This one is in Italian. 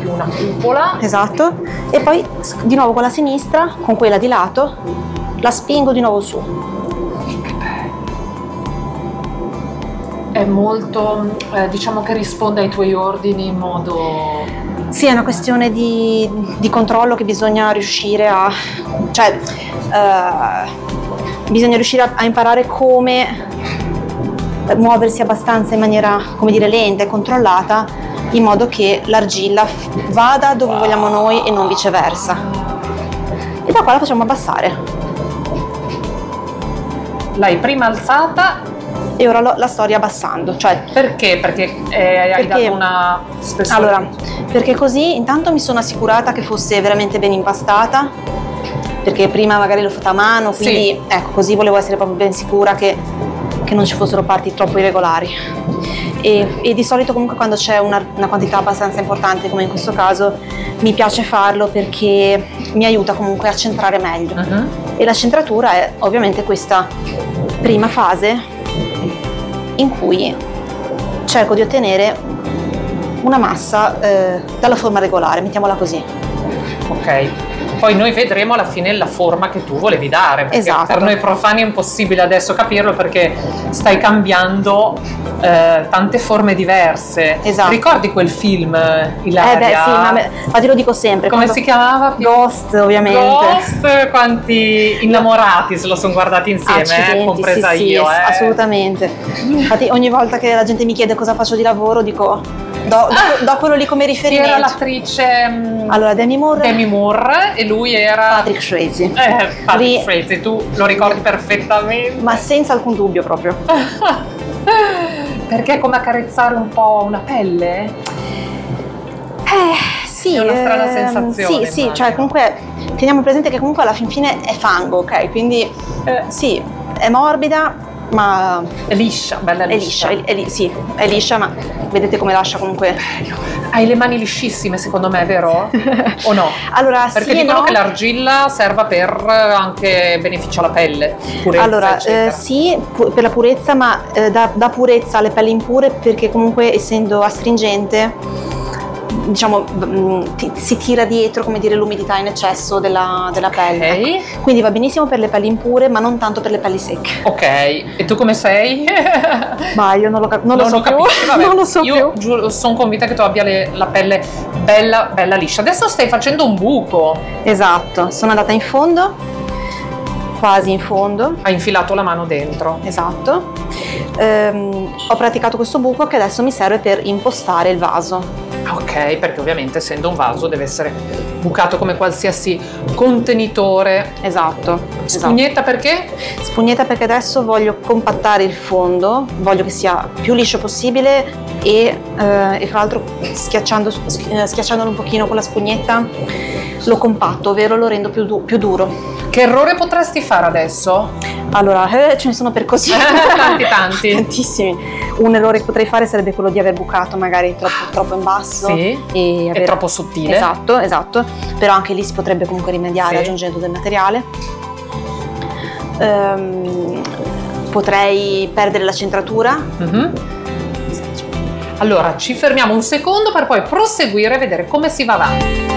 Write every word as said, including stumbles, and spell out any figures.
più una cupola. Esatto. E poi di nuovo con la sinistra, con quella di lato, la spingo di nuovo su. È molto, eh, diciamo che risponde ai tuoi ordini in modo... Sì, è una questione di, di controllo che bisogna riuscire a... cioè, uh, bisogna riuscire a, a imparare come muoversi abbastanza in maniera, come dire, lenta e controllata, in modo che l'argilla vada dove wow. vogliamo noi e non viceversa. E da qua la facciamo abbassare. L'hai prima alzata e ora lo, la sto riabbassando. Cioè, perché? Perché eh, hai perché, dato una spessore? Allora, perché così intanto mi sono assicurata che fosse veramente ben impastata, perché prima magari l'ho fatta a mano, quindi sì. ecco, così volevo essere proprio ben sicura che, che non ci fossero parti troppo irregolari. E, e di solito comunque quando c'è una, una quantità abbastanza importante, come in questo caso, mi piace farlo perché mi aiuta comunque a centrare meglio. Uh-huh. E la centratura è ovviamente questa prima fase in cui cerco di ottenere una massa eh, dalla forma regolare, mettiamola così. Ok, poi noi vedremo alla fine la forma che tu volevi dare, perché esatto. per noi profani è impossibile adesso capirlo perché stai cambiando eh, tante forme diverse. Esatto. Ricordi quel film, Ilaria? Eh beh sì, ma, me, ma te lo dico sempre. Come si chiamava? Ghost, ovviamente. Ghost, quanti innamorati se lo sono guardati insieme, eh, compresa sì, io. Sì, eh. Assolutamente. Infatti ogni volta che la gente mi chiede cosa faccio di lavoro dico... Do, do, do quello lì come riferimento. Chi era l'attrice? Allora, Demi Moore. Demi Moore e lui era Patrick Swayze. Eh, Patrick Lì... Swayze, tu lo ricordi perfettamente. Ma senza alcun dubbio proprio. Perché è come accarezzare un po' una pelle? Eh, sì. È una strana eh, sensazione. Sì, immagino. sì, cioè comunque teniamo presente che comunque alla fin fine è fango, ok? Quindi eh, sì, è morbida, ma è liscia, bella liscia. È liscia, è, è, sì, è liscia, ma vedete come lascia comunque. Hai le mani liscissime, secondo me, vero? O no? Allora, perché sì, dicono no. che l'argilla serva per anche beneficio alla pelle, purezza, allora, eccetera. Eh, sì, pu- per la purezza, ma eh, dà, dà purezza alle pelli impure perché comunque essendo astringente, diciamo, mh, ti, si tira dietro, come dire, l'umidità in eccesso della, della okay. pelle. Quindi va benissimo per le pelli impure, ma non tanto per le pelli secche. Ok, e tu come sei? Ma io non lo, cap- non non lo so lo più. Capisci, vabbè. Non lo so io più. sono convinta che tu abbia le, la pelle bella, bella liscia. Adesso stai facendo un buco. Esatto, sono andata in fondo, quasi in fondo. Hai infilato la mano dentro. Esatto. Ehm, ho praticato questo buco che adesso mi serve per impostare il vaso. Ok, perché ovviamente essendo un vaso deve essere bucato come qualsiasi contenitore. Esatto. Spugnetta esatto. Perché? Spugnetta perché adesso voglio compattare il fondo, voglio che sia più liscio possibile e, eh, e fra l'altro schiacciando, schiacciandolo un pochino con la spugnetta lo compatto, ovvero lo rendo più, du- più duro. Che errore potresti fare adesso? Allora, eh, ce ne sono per così. tanti, tanti. Tantissimi. Un errore che potrei fare sarebbe quello di aver bucato magari troppo, troppo in basso. Sì, e aver... è troppo sottile. Esatto, esatto. Però anche lì si potrebbe comunque rimediare sì. aggiungendo del materiale. Ehm, potrei perdere la centratura. Mm-hmm. Allora, ci fermiamo un secondo per poi proseguire e vedere come si va avanti.